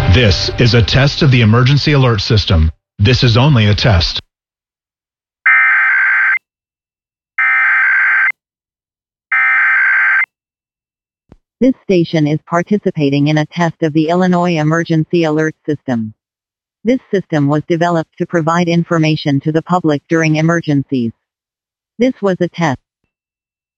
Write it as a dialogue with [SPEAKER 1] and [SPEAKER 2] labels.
[SPEAKER 1] This is a test of the emergency alert system. This is only a test.
[SPEAKER 2] This station is participating in a test of the Illinois Emergency Alert System. This system was developed to provide information to the public during emergencies. This was a test.